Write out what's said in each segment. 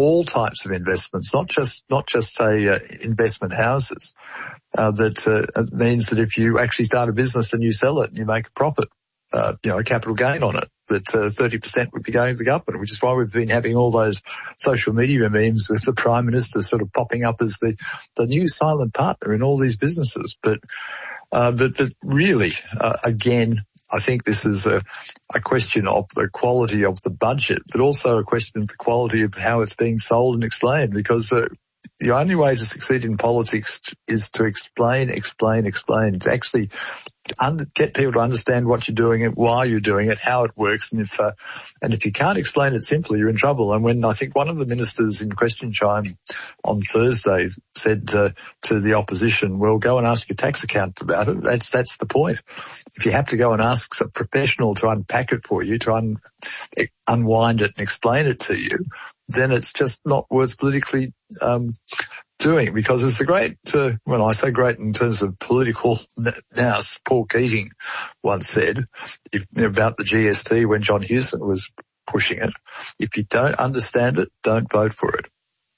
all types of investments, not just say investment houses. That means that if you actually start a business and you sell it and you make a profit, a capital gain on it, that 30% would be going to the government, which is why we've been having all those social media memes with the Prime Minister sort of popping up as the new silent partner in all these businesses. But really, again, I think this is a question of the quality of the budget, but also a question of the quality of how it's being sold and explained, because the only way to succeed in politics is to explain, to actually get people to understand what you're doing and why you're doing it, how it works, and if you can't explain it simply, you're in trouble. And when I think one of the ministers in Question Time on Thursday said to the opposition, well, go and ask your tax accountant about it, that's the point. If you have to go and ask a professional to unpack it for you, to unwind it and explain it to you, then it's just not worth politically doing, because it's the great, when I say great in terms of political nous, Paul Keating once said about the GST when John Hewson was pushing it, if you don't understand it, don't vote for it.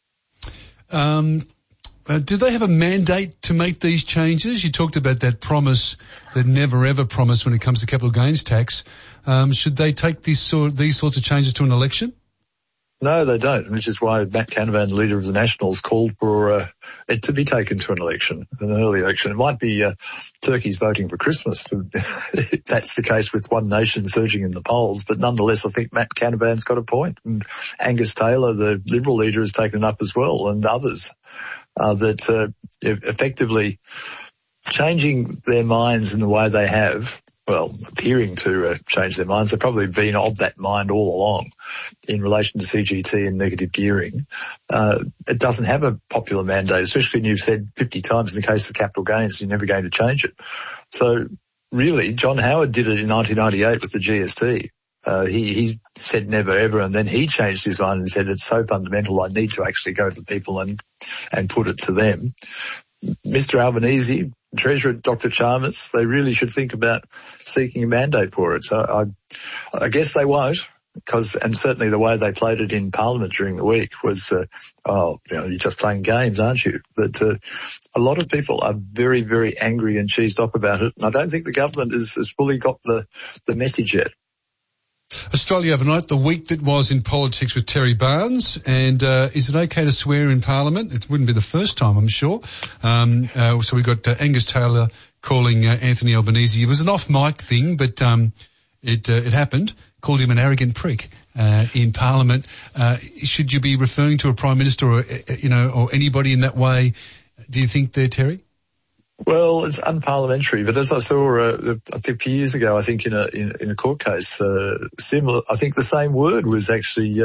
Do they have a mandate to make these changes? You talked about that promise, that never ever promise when it comes to capital gains tax. Should they take these sorts of changes to an election? No, they don't, which is why Matt Canavan, leader of the Nationals, called for it to be taken to an early election. It might be turkeys voting for Christmas. That's the case with One Nation surging in the polls, but nonetheless, I think Matt Canavan's got a point. And Angus Taylor, the Liberal leader, has taken it up as well, and others, that effectively changing their minds in the way they have, well, appearing to change their minds. They've probably been of that mind all along in relation to CGT and negative gearing. It doesn't have a popular mandate, especially when you've said 50 times in the case of capital gains, you're never going to change it. So really, John Howard did it in 1998 with the GST. He said never ever, and then he changed his mind and said it's so fundamental I need to actually go to the people and put it to them. Mr. Albanese, Treasurer Dr. Chalmers, they really should think about seeking a mandate for it. So I guess they won't, and certainly the way they played it in Parliament during the week was, you're just playing games, aren't you? But a lot of people are very, very angry and cheesed off about it, and I don't think the government has fully got the message yet. Australia overnight, the week that was in politics with Terry Barnes, and is it okay to swear in Parliament? It wouldn't be the first time, I'm sure. So we got Angus Taylor calling Anthony Albanese. It was an off-mic thing, but it happened. Called him an arrogant prick in Parliament. Should you be referring to a Prime Minister or anybody in that way, do you think there, Terry? Well, it's unparliamentary, but as I saw, I think a few years ago, I think in a court case, similar, I think the same word was actually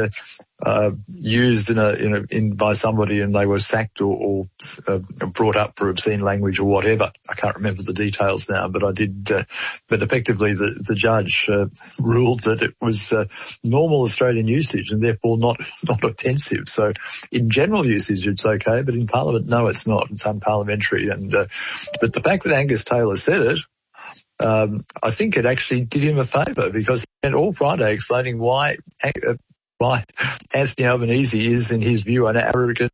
used by somebody, and they were sacked or brought up for obscene language or whatever. I can't remember the details now, but I did. But effectively, the judge ruled that it was normal Australian usage and therefore not offensive. So in general usage, it's okay, but in Parliament, no, it's not. It's unparliamentary. And but the fact that Angus Taylor said it, I think it actually did him a favour, because he spent all Friday explaining why Anthony Albanese is, in his view, an arrogant.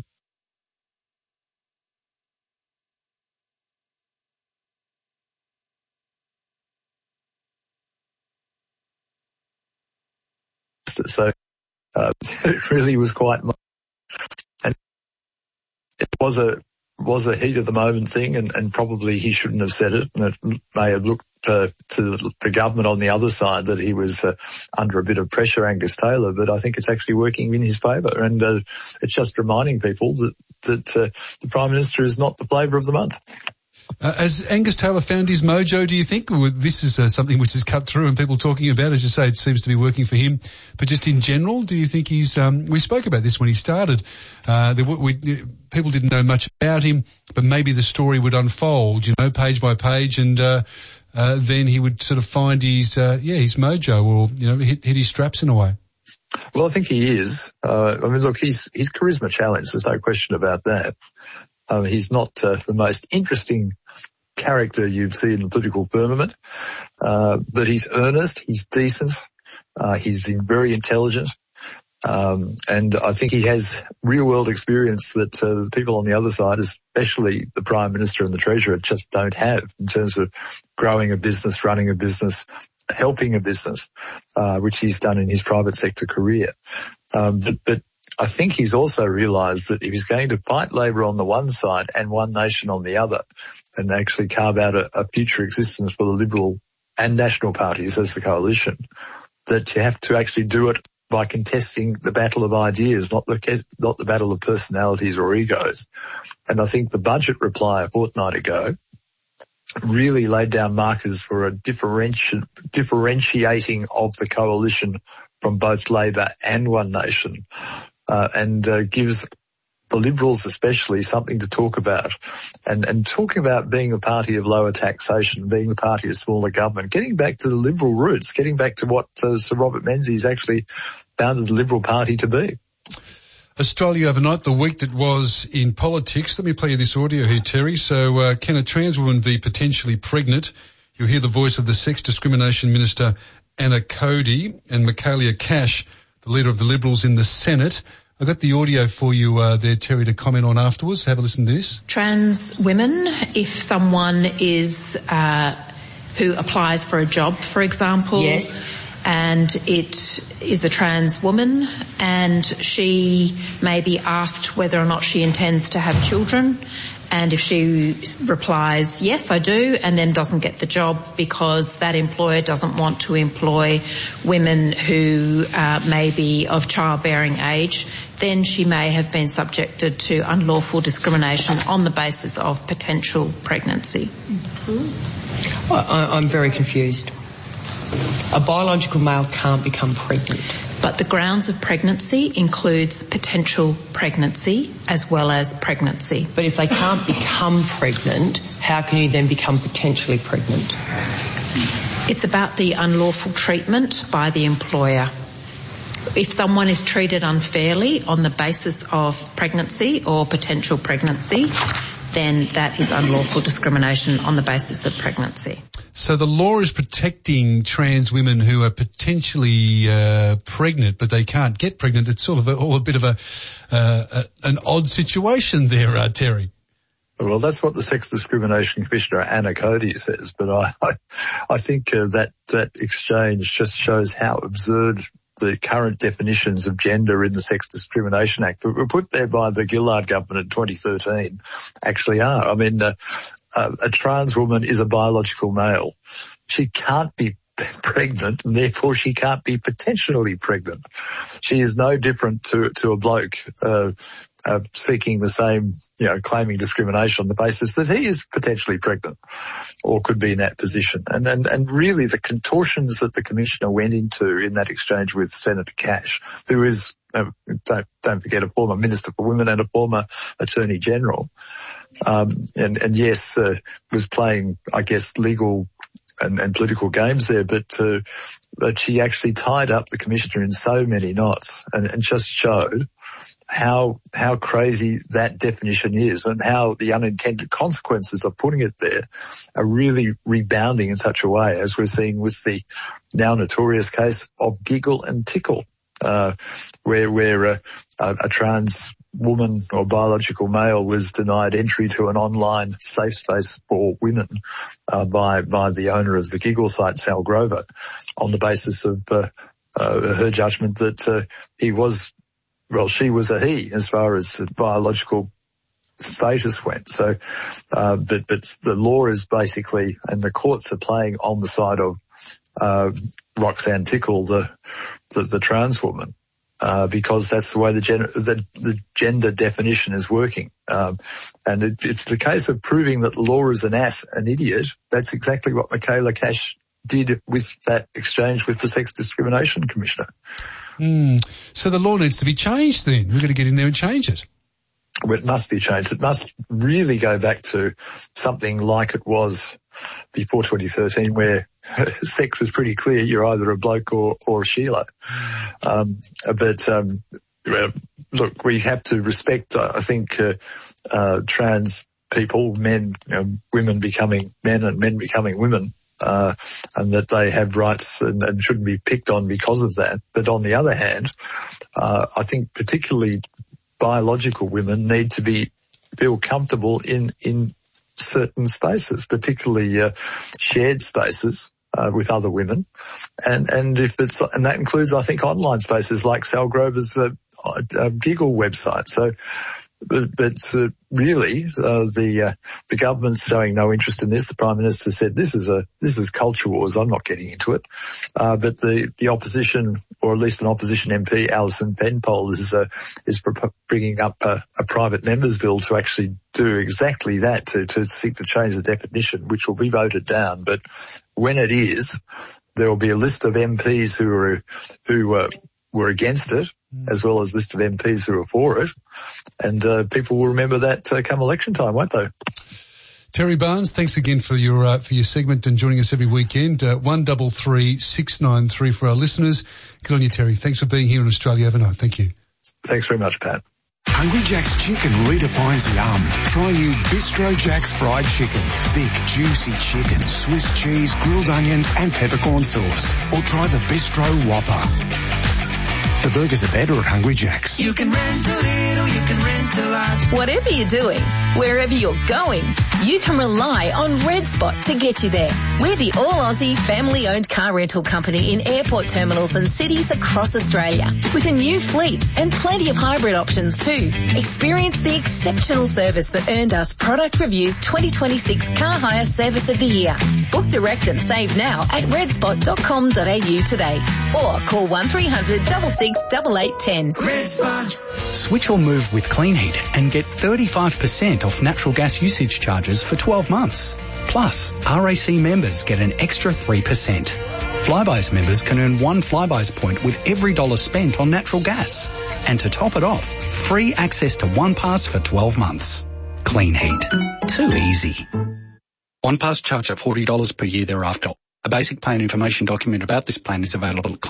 So it really was quite, and it was a heat of the moment thing, and probably he shouldn't have said it, and it may have looked to the government on the other side that he was under a bit of pressure, Angus Taylor, but I think it's actually working in his favour, and it's just reminding people that the Prime Minister is not the flavour of the month. Has Angus Taylor found his mojo, do you think? This is something which is cut through and people talking about, as you say, it seems to be working for him. But just in general, do you think he's, we spoke about this when he started, people didn't know much about him, but maybe the story would unfold, page by page, and then he would sort of find his mojo, or, hit his straps in a way. Well, I think he is. Look, he's charisma challenged. There's no question about that. He's not the most interesting character you'd see in the political firmament, but he's earnest, he's decent, he's very intelligent, And I think he has real world experience that the people on the other side, especially the Prime Minister and the Treasurer, just don't have in terms of growing a business, running a business, helping a business, which he's done in his private sector career. But I think he's also realised that if he's going to fight Labor on the one side and One Nation on the other, and actually carve out a future existence for the Liberal and National parties as the coalition, that you have to actually do it by contesting the battle of ideas, not the battle of personalities or egos. And I think the budget reply a fortnight ago really laid down markers for a differentiating of the coalition from both Labor and One Nation, and gives the Liberals especially something to talk about, and talking about being a party of lower taxation, being the party of smaller government, getting back to the Liberal roots, getting back to what Sir Robert Menzies actually founded the Liberal Party to be. Australia overnight, the week that was in politics. Let me play you this audio here, Terry. So can a trans woman be potentially pregnant? You'll hear the voice of the Sex Discrimination Minister, Anna Cody, and Michaelia Cash, the leader of the Liberals in the Senate. I've got the audio for you there, Terry, to comment on afterwards. Have a listen to this. Trans women, if someone is who applies for a job, for example, yes, and it is a trans woman and she may be asked whether or not she intends to have children, and if she replies, yes, I do, and then doesn't get the job because that employer doesn't want to employ women who may be of childbearing age, then she may have been subjected to unlawful discrimination on the basis of potential pregnancy. I'm very confused. A biological male can't become pregnant. But the grounds of pregnancy includes potential pregnancy as well as pregnancy. But if they can't become pregnant, how can you then become potentially pregnant? It's about the unlawful treatment by the employer. If someone is treated unfairly on the basis of pregnancy or potential pregnancy, then that is unlawful discrimination on the basis of pregnancy. So the law is protecting trans women who are potentially pregnant, but they can't get pregnant. It's sort of all a bit of an odd situation there, Terry. Well, that's what the Sex Discrimination Commissioner, Anna Cody, says. But I think that exchange just shows how absurd the current definitions of gender in the Sex Discrimination Act that were put there by the Gillard government in 2013 actually are. I mean, a trans woman is a biological male. She can't be pregnant, and therefore she can't be potentially pregnant. She is no different to a bloke seeking the same, claiming discrimination on the basis that he is potentially pregnant or could be in that position. And really the contortions that the Commissioner went into in that exchange with Senator Cash, who is, don't forget, a former Minister for Women and a former Attorney General, and yes, was playing, I guess, legal and political games there, but she actually tied up the Commissioner in so many knots and just showed how crazy that definition is and how the unintended consequences of putting it there are really rebounding in such a way, as we're seeing with the now notorious case of Giggle and Tickle, where a trans woman or biological male was denied entry to an online safe space for women by the owner of the Giggle site, Sal Grover, on the basis of her judgment that she was a he as far as biological status went. So, but the law is basically, and the courts are playing on the side of Roxanne Tickle, the trans woman, because that's the way the gender definition is working. And it's the case of proving that the law is an idiot. That's exactly what Michaelia Cash did with that exchange with the Sex Discrimination Commissioner. So the law needs to be changed then. We've got to get in there and change it. Well, it must be changed. It must really go back to something like it was before 2013, where sex was pretty clear. You're either a bloke or a Sheila. Look, we have to respect, I think, trans people, men, women becoming men and men becoming women, and that they have rights and shouldn't be picked on because of that. But on the other hand, I think particularly biological women need to feel comfortable in certain spaces, particularly shared spaces with other women, and that includes, I think, online spaces like Sal Grover's Giggle website. So, but really, the government's showing no interest in this. The Prime Minister said this is culture wars. I'm not getting into it. But the opposition, or at least an opposition MP, Alison Penfold, is bringing up a private members bill to actually do exactly that, to seek to change the definition, which will be voted down. But when it is, there will be a list of MPs who were against it, as well as a list of MPs who are for it. And people will remember that come election time, won't they? Terry Barnes, thanks again for your segment and joining us every weekend. 133 693 for our listeners. Good on you, Terry. Thanks for being here in Australia overnight. Thank you. Thanks very much, Pat. Hungry Jack's Chicken redefines yum. Try new Bistro Jack's fried chicken. Thick, juicy chicken, Swiss cheese, grilled onions and peppercorn sauce. Or try the Bistro Whopper. The burgers are better at Hungry Jack's. You can rent a little, you can rent a lot. Whatever you're doing, wherever you're going, you can rely on Red Spot to get you there. We're the all-Aussie, family-owned car rental company in airport terminals and cities across Australia, with a new fleet and plenty of hybrid options too. Experience the exceptional service that earned us Product Review's 2026 Car Hire Service of the Year. Book direct and save now at redspot.com.au today, or call 1300 66 8810. Red Spot. Switch or move with Clean Heat and get 35% off natural gas usage charges for 12 months. Plus, RAC members get an extra 3%. Flybuys members can earn 1 Flybuys point with every dollar spent on natural gas. And to top it off, free access to OnePass for 12 months. Clean Heat. Too easy. OnePass charge at $40 per year thereafter. A basic plan information document about this plan is available at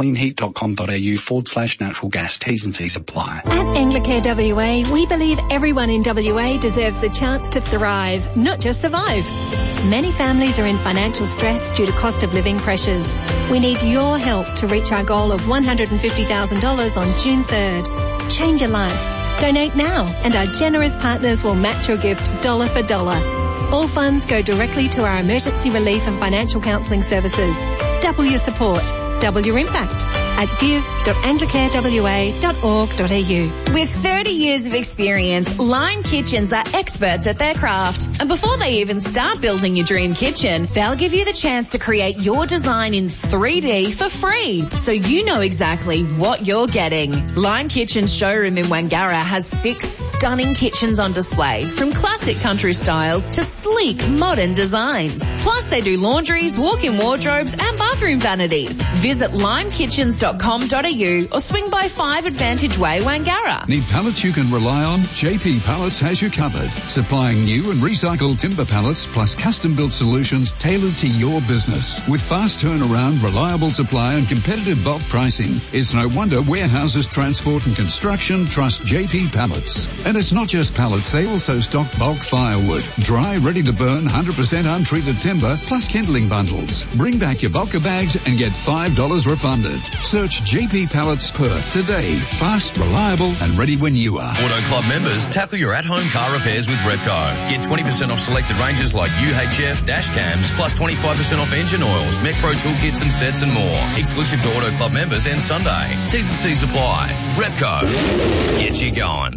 cleanheat.com.au/natural gas. T's and C's apply. At Anglicare WA, we believe everyone in WA deserves the chance to thrive, not just survive. Many families are in financial stress due to cost of living pressures. We need your help to reach our goal of $150,000 on June 3rd. Change your life. Donate now, and our generous partners will match your gift dollar for dollar. All funds go directly to our emergency relief and financial counselling services. Double your support, double your impact at give.anglicarewa.org.au. With 30 years of experience, Lime Kitchens are experts at their craft. And before they even start building your dream kitchen, they'll give you the chance to create your design in 3D for free, so you know exactly what you're getting. Lime Kitchen's showroom in Wangara has 6 stunning kitchens on display, from classic country styles to sleek modern designs. Plus, they do laundries, walk-in wardrobes and bathroom vanities. Visit limekitchens.com.au or swing by 5 Advantage Way, Wangara. Need pallets you can rely on? JP Pallets has you covered. Supplying new and recycled timber pallets plus custom-built solutions tailored to your business. With fast turnaround, reliable supply and competitive bulk pricing, it's no wonder warehouses, transport and construction trust JP Pallets. And it's not just pallets, they also stock bulk firewood, dry, ready to burn, 100% untreated timber, plus kindling bundles. Bring back your bulker bags and get $5 refunded. Search JP Pallets Perth today. Fast, reliable and ready when you are. Auto Club members, tackle your at-home car repairs with Repco. Get 20% off selected ranges like UHF, dash cams, plus 25% off engine oils, Mech Pro toolkits and sets and more. Exclusive to Auto Club members and Sunday. T's and C's apply. Repco. Get you going.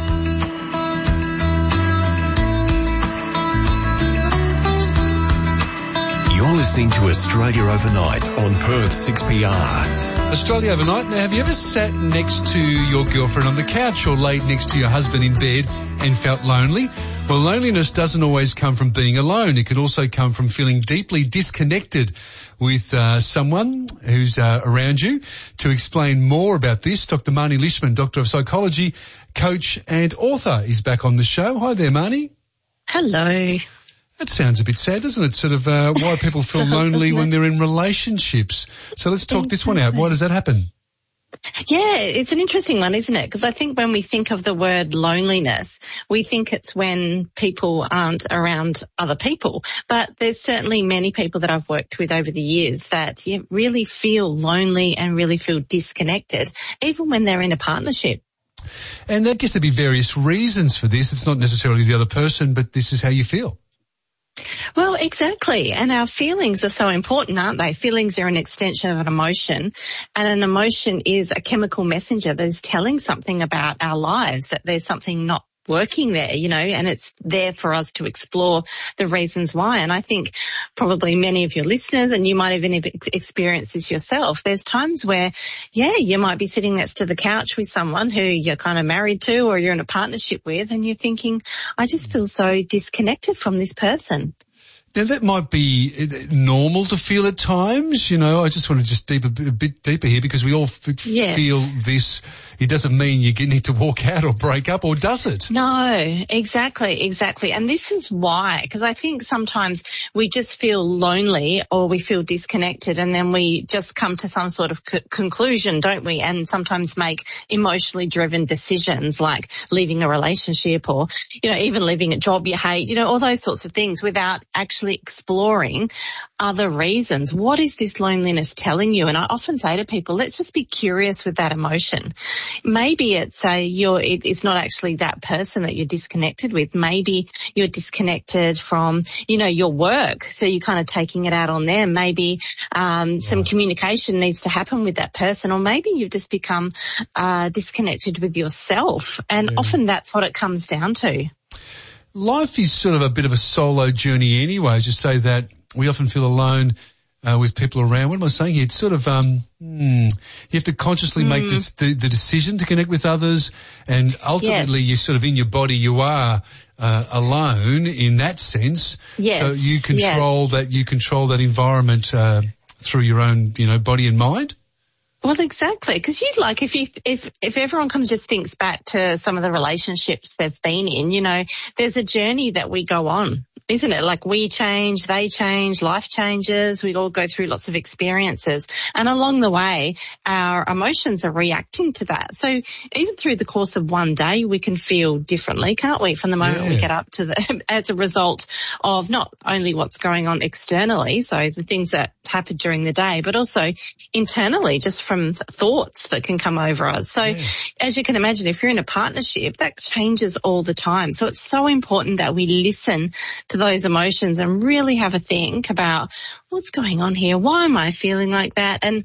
You're listening to Australia Overnight on Perth 6PR. Australia Overnight. Now, have you ever sat next to your girlfriend on the couch or laid next to your husband in bed and felt lonely? Well, loneliness doesn't always come from being alone. It can also come from feeling deeply disconnected with someone who's around you. To explain more about this, Dr. Marnie Lishman, Doctor of Psychology, coach and author, is back on the show. Hi there, Marnie. Hello. That sounds a bit sad, doesn't it? Sort of why people feel lonely when they're in relationships. So let's talk this one out. Why does that happen? Yeah, it's an interesting one, isn't it? Because I think when we think of the word loneliness, we think it's when people aren't around other people. But there's certainly many people that I've worked with over the years that really feel lonely and really feel disconnected, even when they're in a partnership. And I guess there'd be various reasons for this. It's not necessarily the other person, but this is how you feel. Well, exactly. And our feelings are so important, aren't they? Feelings are an extension of an emotion, and an emotion is a chemical messenger that is telling something about our lives, that there's something not working there, and it's there for us to explore the reasons why. And I think probably many of your listeners, and you might even have experienced this yourself, there's times where, you might be sitting next to the couch with someone who you're kind of married to or you're in a partnership with, and you're thinking, I just feel so disconnected from this person. Now, that might be normal to feel at times, I just want to a bit deeper here, because we all feel this. It doesn't mean you need to walk out or break up, or does it? No, exactly. And this is why, because I think sometimes we just feel lonely or we feel disconnected, and then we just come to some sort of conclusion, don't we? And sometimes make emotionally driven decisions like leaving a relationship or, even leaving a job you hate, all those sorts of things, without actually exploring other reasons. What is this loneliness telling you? And I often say to people, let's just be curious with that emotion. Maybe it's it's not actually that person that you're disconnected with. Maybe you're disconnected from, your work. So you're kind of taking it out on them. Maybe some communication needs to happen with that person, or maybe you've just become disconnected with yourself. And often that's what it comes down to. Life is sort of a bit of a solo journey anyway. Just say that we often feel alone with people around. What am I saying here? It's sort of you have to consciously make the decision to connect with others, and ultimately you're sort of in your body. You are alone in that sense. Yes. So you control that. You control that environment through your own, body and mind. Well, exactly, because if everyone kind of just thinks back to some of the relationships they've been in, there's a journey that we go on, isn't it? Like we change, they change, life changes, we all go through lots of experiences, and along the way our emotions are reacting to that. So even through the course of one day we can feel differently, can't we, from the moment we get up to as a result of not only what's going on externally, so the things that happen during the day, but also internally, just from thoughts that can come over us. So as you can imagine, if you're in a partnership, that changes all the time. So it's so important that we listen to those emotions and really have a think about what's going on here. Why am I feeling like that? And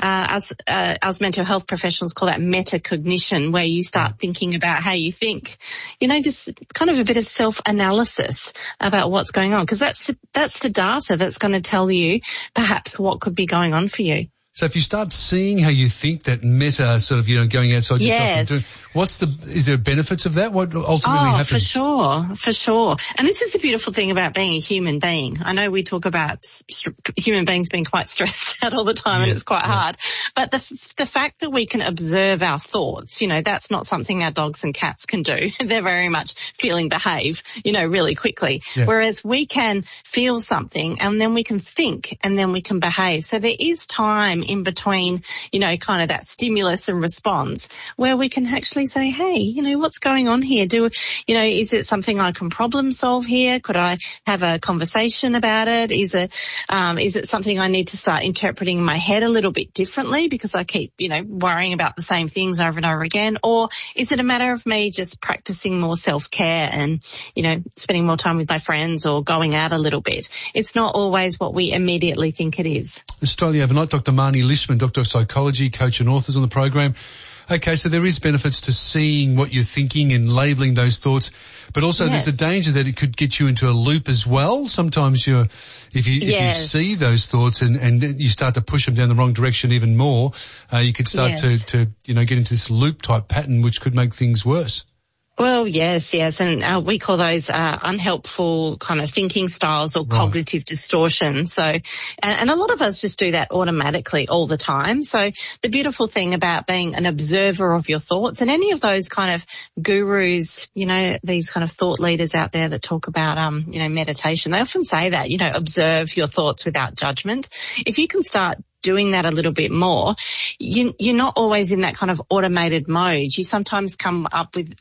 as mental health professionals call that metacognition, where you start thinking about how you think, just kind of a bit of self-analysis about what's going on, because that's the data that's going to tell you perhaps what could be going on for you. So if you start seeing how you think, that meta sort of, going outside yourself and doing, is there benefits of that? What ultimately happens? For sure. And this is the beautiful thing about being a human being. I know we talk about human beings being quite stressed out all the time and it's quite hard. But the fact that we can observe our thoughts, that's not something our dogs and cats can do. They're very much feeling behave, really quickly. Yeah. Whereas we can feel something and then we can think and then we can behave. So there is time in between, kind of that stimulus and response where we can actually say, hey, what's going on here? Is it something I can problem solve here? Could I have a conversation about it? Is it something I need to start interpreting in my head a little bit differently because I keep, worrying about the same things over and over again? Or is it a matter of me just practicing more self-care and, spending more time with my friends or going out a little bit? It's not always what we immediately think it is. Australia Overnight, Dr. Marnie Lishman, Doctor of Psychology, coach and authors on the program. Okay, so there is benefits to seeing what you're thinking and labelling those thoughts, but also there's a danger that it could get you into a loop as well. Sometimes if you see those thoughts and you start to push them down the wrong direction even more, you could start to get into this loop type pattern, which could make things worse. Well, yes, and we call those unhelpful kind of thinking styles or cognitive distortion. So, and a lot of us just do that automatically all the time. So the beautiful thing about being an observer of your thoughts, and any of those kind of gurus, these kind of thought leaders out there that talk about, meditation, they often say that, observe your thoughts without judgment. If you can start doing that a little bit more, you're not always in that kind of automated mode. You sometimes come up with,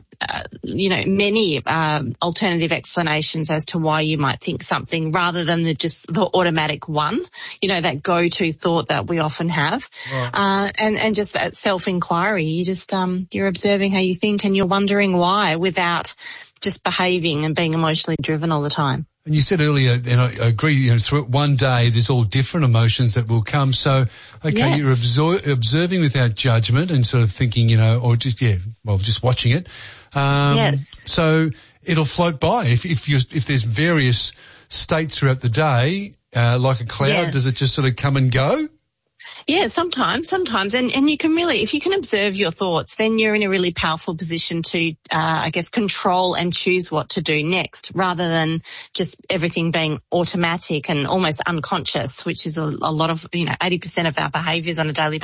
many alternative explanations as to why you might think something rather than just the automatic one, that go-to thought that we often have. Right. And just that self-inquiry. You just, you're observing how you think and you're wondering why without just behaving and being emotionally driven all the time. And you said earlier, and I agree, through one day there's all different emotions that will come. So, okay, yes. You're observing without judgment and sort of thinking, or just watching it. Yes. So it'll float by. If there's various states throughout the day, like a cloud, yes. Does it just sort of come and go? Yeah, sometimes. And you can really, if you can observe your thoughts, then you're in a really powerful position to, control and choose what to do next rather than just everything being automatic and almost unconscious, which is a lot of, 80% of our behaviours on a daily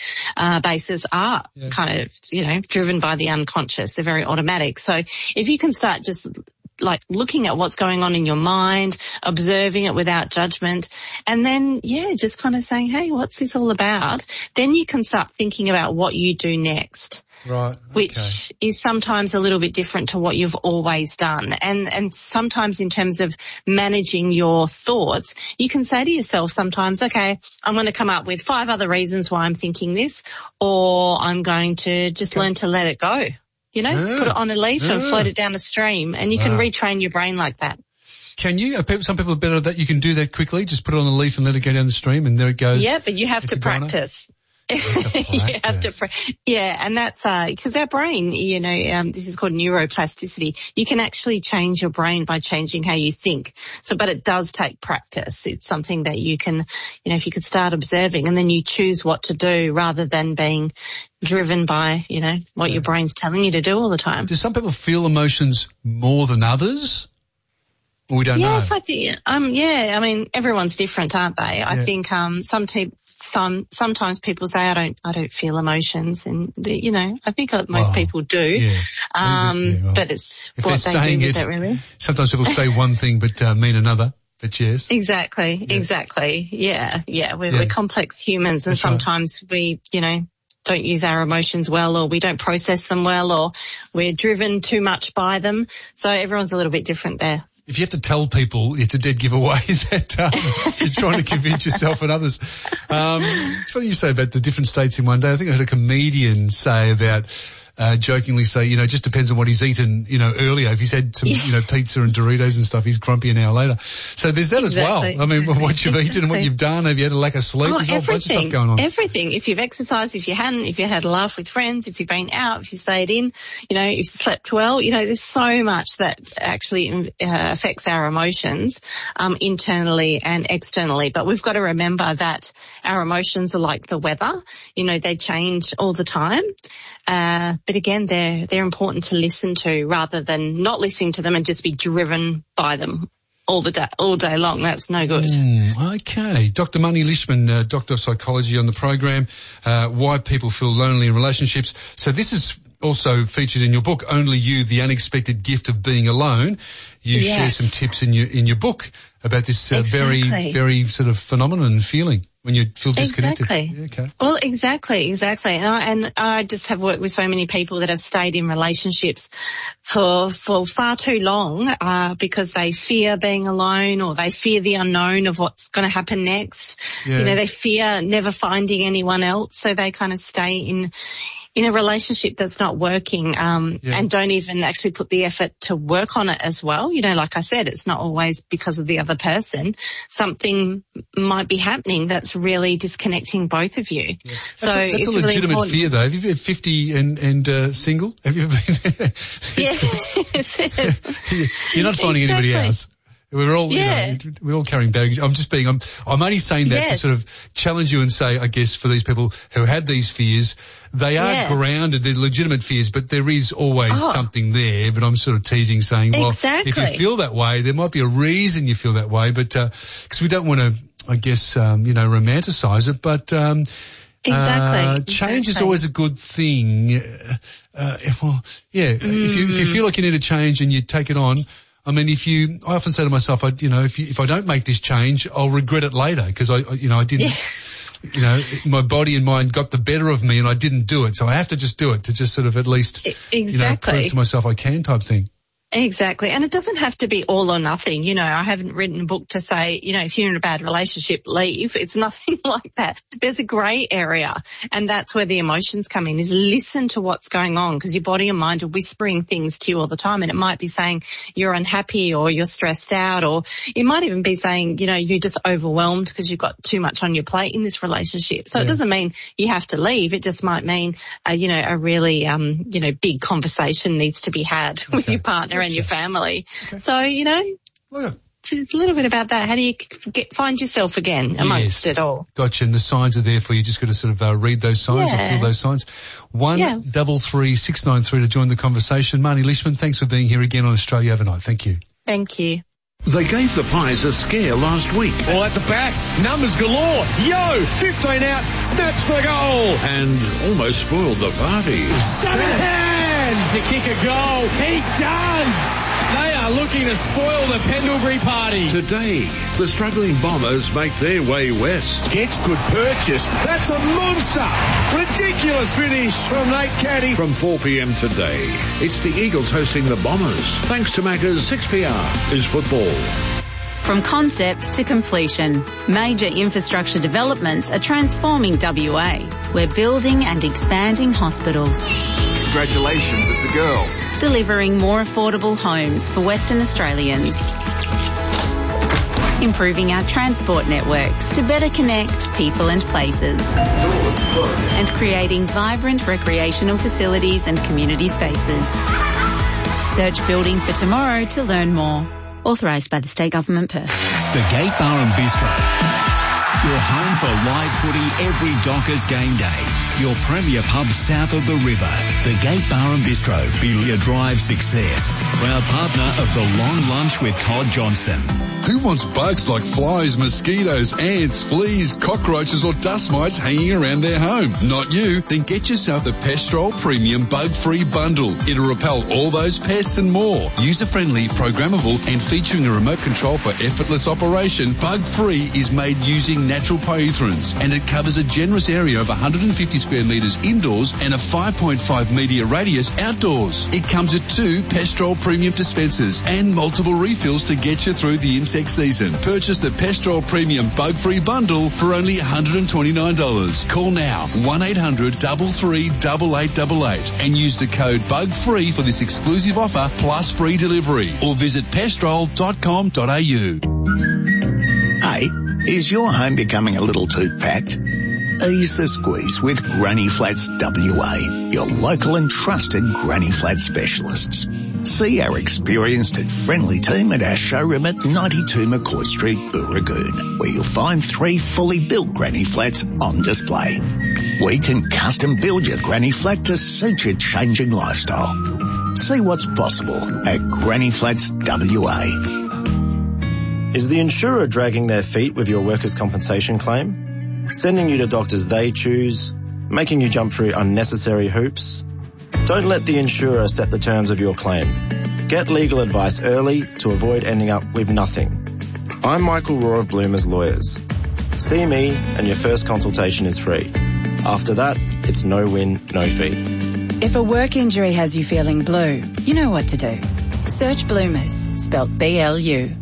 basis are kind of, driven by the unconscious. They're very automatic. So if you can start just looking at what's going on in your mind, observing it without judgment, and then, just kind of saying, hey, what's this all about? Then you can start thinking about what you do next. Right. Okay. Which is sometimes a little bit different to what you've always done. And sometimes in terms of managing your thoughts, you can say to yourself sometimes, okay, I'm going to come up with 5 other reasons why I'm thinking this, or I'm going to just learn to let it go. Put it on a leaf and float it down a stream, and you can retrain your brain like that. Can you? Some people are better at that. You can do that quickly. Just put it on a leaf and let it go down the stream, and there it goes. Yeah, but you have to practice. You have to, and that's because our brain, this is called neuroplasticity. You can actually change your brain by changing how you think. But it does take practice. It's something that you can, if you could start observing and then you choose what to do rather than being driven by, what your brain's telling you to do all the time. Do some people feel emotions more than others? Or we don't know. Yes, I think, I mean, everyone's different, aren't they? Yeah. I think, sometimes people say, I don't feel emotions, and I think most people do. Yeah. But it's if what they do with it, really. Sometimes people say one thing but mean another. But yes. Exactly. Yeah. We're complex humans, and sometimes we, don't use our emotions well, or we don't process them well, or we're driven too much by them. So everyone's a little bit different there. If you have to tell people, it's a dead giveaway that you're trying to convince yourself and others. It's funny you say about the different states in one day. I think I heard a comedian say about jokingly say, it just depends on what he's eaten, earlier. If he's had some, pizza and Doritos and stuff, he's grumpy an hour later. So there's that as well. I mean, what you've eaten and what you've done. Have you had a lack of sleep? There's a whole bunch of stuff going on. Everything. If you've exercised, if you hadn't, if you had a laugh with friends, if you've been out, if you stayed in, if you slept well, there's so much that actually affects our emotions, internally and externally. But we've got to remember that our emotions are like the weather. They change all the time. But again, they're important to listen to rather than not listening to them and just be driven by them all day long. That's no good. Okay. Dr. Mani Lishman, Doctor of Psychology on the program, Why People Feel Lonely in Relationships. So this is also featured in your book, Only You, The Unexpected Gift of Being Alone. You share some tips in your book about this very, very sort of phenomenon feeling when you feel disconnected. Exactly. Yeah, okay. Well, exactly. And I just have worked with so many people that have stayed in relationships for far too long, because they fear being alone, or they fear the unknown of what's going to happen next. Yeah. They fear never finding anyone else, so they kind of stay in a relationship that's not working, and don't even actually put the effort to work on it as well. Like I said, it's not always because of the other person. Something might be happening that's really disconnecting both of you. Yeah. That's a legitimate really fear, though. Have you been 50 and single? Have you ever been there? You're not finding anybody else. We're all, we're all carrying baggage. I'm only saying that to sort of challenge you and say, I guess, for these people who had these fears, they are grounded, they're legitimate fears, but there is always something there. But I'm sort of teasing, saying, well, if you feel that way, there might be a reason you feel that way, but, cause we don't want to, I guess, romanticize it, but, change is always a good thing. If you feel like you need a change and you take it on, I mean, I often say to myself, if I don't make this change, I'll regret it later, because I didn't you know, my body and mind got the better of me and I didn't do it. So I have to just do it to just sort of at least, you know, prove to myself I can type thing. Exactly. And it doesn't have to be all or nothing. You know, I haven't written a book to say, you know, if you're in a bad relationship, leave. It's nothing like that. There's a grey area. And that's where the emotions come in, is listen to what's going on, because your body and mind are whispering things to you all the time. And it might be saying you're unhappy or you're stressed out, or it might even be saying, you know, you're just overwhelmed because you've got too much on your plate in this relationship. So it doesn't mean you have to leave. It just might mean, you know, a really, you know, big conversation needs to be had with your partner and your family. Okay. So, you know, it's a little bit about that. How do you find yourself again amongst it all? Gotcha. And the signs are there for you. Just got to sort of read those signs or feel those signs. 133 to join the conversation. Marnie Leishman, thanks for being here again on Australia Overnight. Thank you. Thank you. They gave the Pies a scare last week. All at the back, numbers galore. Yo, 15 out, snaps for goal. And almost spoiled the party. Shanahan to kick a goal. He does. They are looking to spoil the Pendlebury party. Today, the struggling Bombers make their way west. Gets good purchase. That's a monster. Ridiculous finish from Nate Caddy. From 4 p.m. today, it's the Eagles hosting the Bombers. Thanks to Macca's 6PR is football. From concept to completion, major infrastructure developments are transforming WA. We're building and expanding hospitals. Congratulations, it's a girl. Delivering more affordable homes for Western Australians. Improving our transport networks to better connect people and places. And creating vibrant recreational facilities and community spaces. Search Building for Tomorrow to learn more. Authorised by the State Government, Perth. The Gate Bar and Bistro. Your home for live footy every Dockers game day. Your premier pub south of the river. The Gate Bar and Bistro, Belia Drive Success. Proud partner of the Long Lunch with Todd Johnston. Who wants bugs like flies, mosquitoes, ants, fleas, cockroaches or dust mites hanging around their home? Not you. Then get yourself the Pestrol Premium Bug-Free Bundle. It'll repel all those pests and more. User-friendly, programmable and featuring a remote control for effortless operation, Bug-Free is made using natural pyrethrins and it covers a generous area of 150 square metres indoors and a 5.5 metre radius outdoors. It comes with 2 Pestrol Premium dispensers and multiple refills to get you through the insect season. Purchase the Pestrol Premium Bug-Free Bundle for only $129. Call now 1-800-338888 and use the code BUGFREE for this exclusive offer plus free delivery or visit pestrol.com.au. Hey, is your home becoming a little too packed? Ease the squeeze with Granny Flats WA, your local and trusted Granny Flat specialists. See our experienced and friendly team at our showroom at 92 McCoy Street, Booragoon, where you'll find 3 fully built Granny Flats on display. We can custom build your Granny Flat to suit your changing lifestyle. See what's possible at Granny Flats WA. Is the insurer dragging their feet with your workers' compensation claim? Sending you to doctors they choose? Making you jump through unnecessary hoops? Don't let the insurer set the terms of your claim. Get legal advice early to avoid ending up with nothing. I'm Michael Rohr of Bloomers Lawyers. See me and your first consultation is free. After that, it's no win, no fee. If a work injury has you feeling blue, you know what to do. Search Bloomers, spelt B-L-U.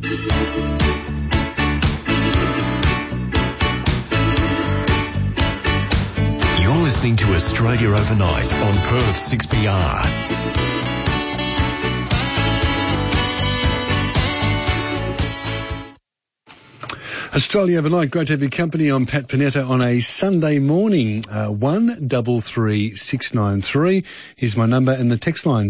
You're listening to Australia Overnight on Perth 6PR. Australia Overnight, great to have your company. I'm Pat Panetta on a Sunday morning. 133693 is my number, and the text line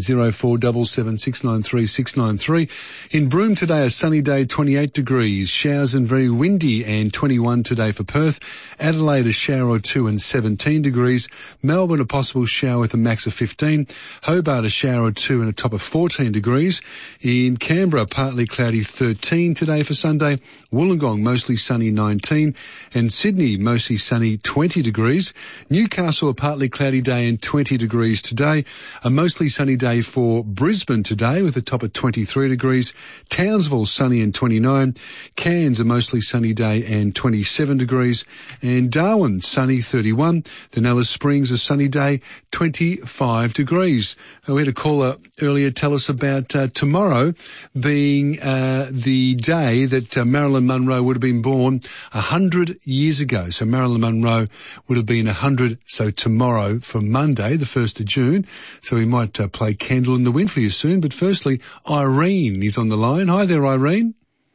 0477693693. In Broome today, a sunny day, 28 degrees, showers and very windy, and 21 today for Perth. Adelaide, a shower or 2 and 17 degrees. Melbourne, a possible shower with a max of 15. Hobart, a shower or 2 and a top of 14 degrees. In Canberra, partly cloudy, 13 today for Sunday. Wollongong, mostly mostly sunny 19, and Sydney, mostly sunny 20 degrees. Newcastle, a partly cloudy day and 20 degrees today. A mostly sunny day for Brisbane today with a top of 23 degrees. Townsville, sunny and 29. Cairns, a mostly sunny day and 27 degrees. And Darwin, sunny 31. Then Alice Springs, a sunny day, 25 degrees. We had a caller earlier tell us about tomorrow being the day that Marilyn Monroe would have been born 100 years ago. So Marilyn Monroe would have been 100, so tomorrow for Monday, the 1st of June. So we might play Candle in the Wind for you soon. But firstly, Irene is on the line. Hi there, Irene.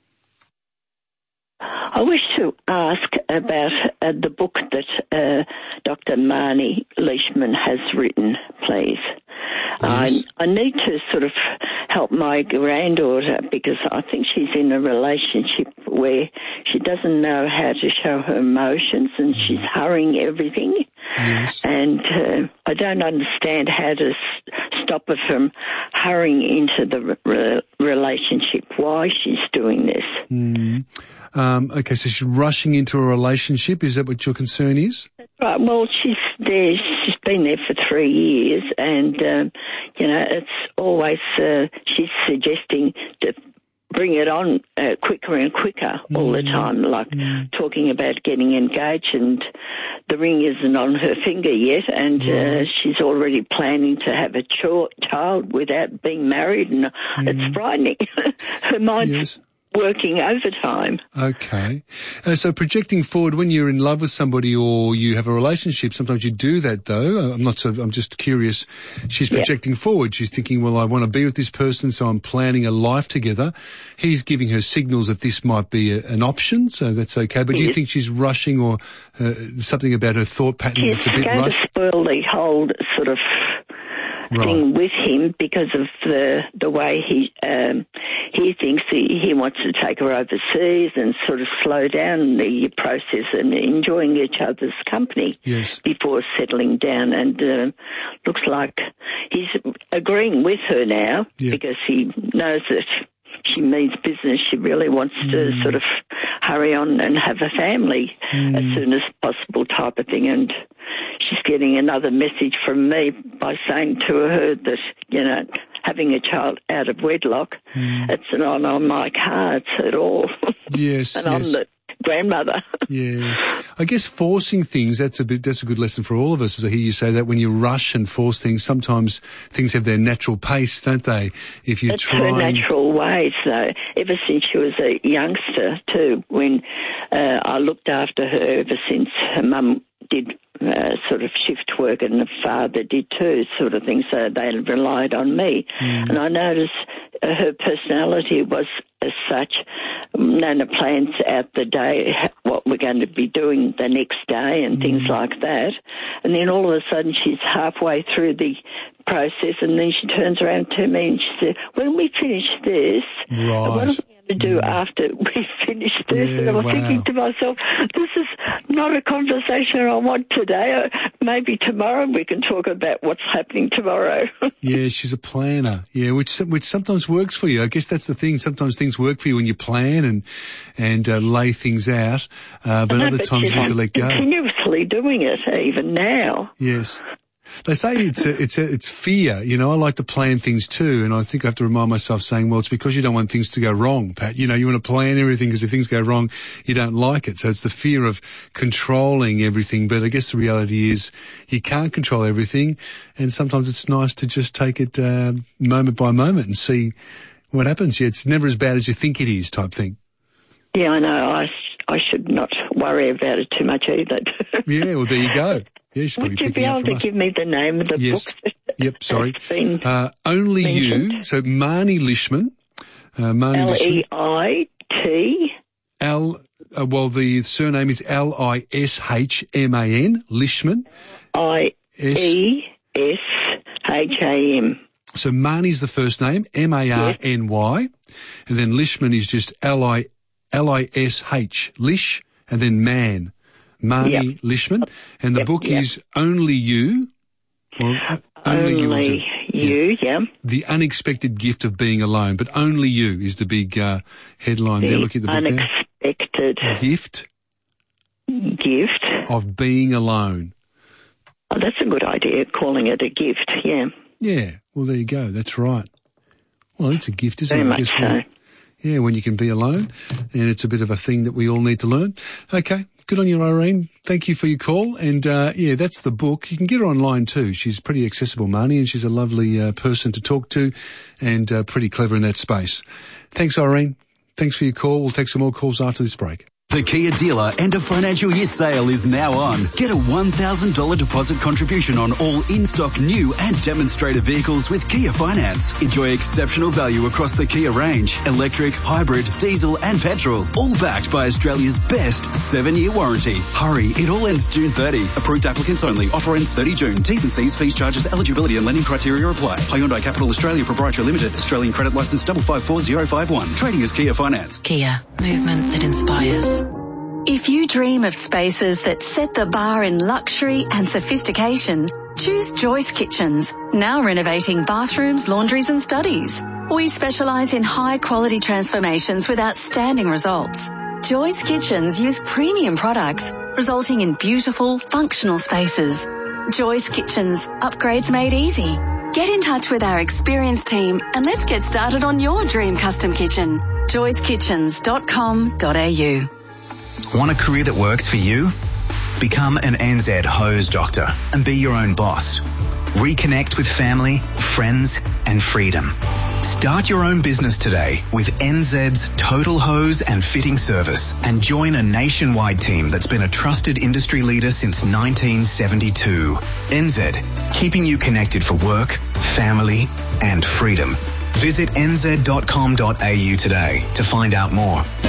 I wish to ask about the book that Dr. Marnie Leishman has written, please. Yes. I need to sort of help my granddaughter because I think she's in a relationship where she doesn't know how to show her emotions and she's hurrying everything. Yes. And I don't understand how to stop her from hurrying into the relationship, why she's doing this. Mm. Okay, so she's rushing into a relationship. Is that what your concern is? Right. Well, she's there. She's been there for 3 years, and it's always she's suggesting to bring it on quicker and quicker all the time, like talking about getting engaged, and the ring isn't on her finger yet, and she's already planning to have a child without being married, and it's frightening. Her mind's working overtime. Okay. So projecting forward, when you're in love with somebody or you have a relationship, sometimes you do that though. I'm just curious. She's projecting forward. She's thinking, well, I want to be with this person, so I'm planning a life together. He's giving her signals that this might be an option, so that's okay. But do you think she's rushing or something about her thought pattern that's a bit rushed? She's going to spoil the whole sort of thing with him because of the way he thinks he wants to take her overseas and sort of slow down the process and enjoying each other's company before settling down. And looks like he's agreeing with her now because he knows that she means business. She really wants to sort of hurry on and have a family as soon as possible type of thing. And she's getting another message from me by saying to her that, having a child out of wedlock, it's not on my cards at all. Yes. And I'm the grandmother. Yeah. I guess forcing things, that's a good lesson for all of us, as I hear you say that when you rush and force things, sometimes things have their natural pace, don't they? If you try. Her natural ways, though. Ever since she was a youngster, too, when I looked after her ever since her mum did sort of shift work and the father did too, sort of thing, so they relied on me. And I noticed her personality was as such. Nana plans out the day, what we're going to be doing the next day and things like that. And then all of a sudden she's halfway through the process and then she turns around to me and she said, when we finish this, what are we to do after we finish this? And I was thinking to myself, this is not a conversation I want today. Maybe tomorrow we can talk about what's happening tomorrow. Yeah, she's a planner. Yeah, which sometimes works for you. I guess that's the thing. Sometimes things work for you when you plan and lay things out. But other times you have to let go. Continuously doing it even now. Yes. They say it's fear. I like to plan things too, and I think I have to remind myself saying, well, it's because you don't want things to go wrong, Pat. You want to plan everything because if things go wrong, you don't like it. So it's the fear of controlling everything. But I guess the reality is you can't control everything, and sometimes it's nice to just take it moment by moment and see what happens. Yeah, it's never as bad as you think it is, type thing. Yeah, I know. I should not worry about it too much either. Yeah, well, there you go. Yeah, would you be able to give me the name of the book? Yep, sorry. Only mentioned. You. So Marnie Leishman. Leit. Well, the surname is Lishman. Leishman. Iesham. So Marnie's the first name, Marny, and then Leishman is just Lish, Lish, and then man. Marnie Leishman, and the book is Only You. Only You, The Unexpected Gift of Being Alone, but Only You is the big headline there. Look at the book unexpected word. Gift Gift. of being alone. Oh, that's a good idea, calling it a gift, yeah. Yeah, well, there you go. That's right. Well, it's a gift, isn't Very it? much so. Yeah, when you can be alone, and it's a bit of a thing that we all need to learn. Okay, good on you, Irene. Thank you for your call. And, yeah, that's the book. You can get her online too. She's pretty accessible, Marnie, and she's a lovely person to talk to and pretty clever in that space. Thanks, Irene. Thanks for your call. We'll take some more calls after this break. The Kia dealer end of financial year sale is now on. Get a $1,000 deposit contribution on all in-stock new and demonstrator vehicles with Kia Finance. Enjoy exceptional value across the Kia range. Electric, hybrid, diesel and petrol. All backed by Australia's best 7-year warranty. Hurry, it all ends June 30. Approved applicants only. Offer ends 30 June. T's and C's, fees, charges, eligibility and lending criteria apply. Hyundai Capital Australia Proprietary Limited. Australian credit licence 554051. Trading as Kia Finance. Kia. Movement that inspires. If you dream of spaces that set the bar in luxury and sophistication, choose Joyce Kitchens, now renovating bathrooms, laundries and studies. We specialise in high-quality transformations with outstanding results. Joyce Kitchens use premium products, resulting in beautiful, functional spaces. Joyce Kitchens, upgrades made easy. Get in touch with our experienced team and let's get started on your dream custom kitchen. joycekitchens.com.au. Want a career that works for you? Become an NZ hose doctor and be your own boss. Reconnect with family, friends and freedom. Start your own business today with NZ's Total Hose and Fitting Service and join a nationwide team that's been a trusted industry leader since 1972. NZ, keeping you connected for work, family and freedom. Visit nz.com.au today to find out more.